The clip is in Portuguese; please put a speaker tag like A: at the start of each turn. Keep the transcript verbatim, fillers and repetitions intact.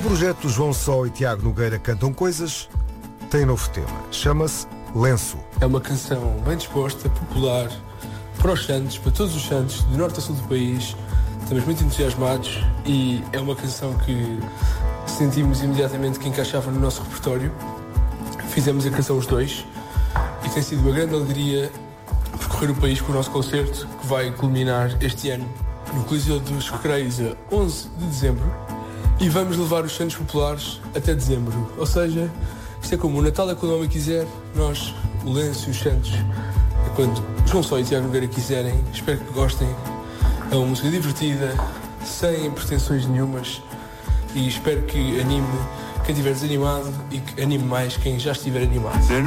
A: projeto João Só e Tiago Nogueira Cantam Coisas tem novo tema. Chama-se Lenço.
B: É uma canção bem disposta, popular, para os santos, para todos os santos, do norte a sul do país. Estamos muito entusiasmados e é uma canção que sentimos imediatamente que encaixava no nosso repertório. Fizemos a canção os dois e tem sido uma grande alegria percorrer o país com o nosso concerto, que vai culminar este ano no Coliseu dos Recreios a onze de dezembro, e vamos levar os santos populares até dezembro. Ou seja, isto é como o Natal é quando o homem quiser, nós, o Lenço e os santos, é quando João Só e Tiago Nogueira quiserem. Espero que gostem. É uma música divertida, sem pretensões nenhumas, e espero que anime quem estiver desanimado e que anime mais quem já estiver animado.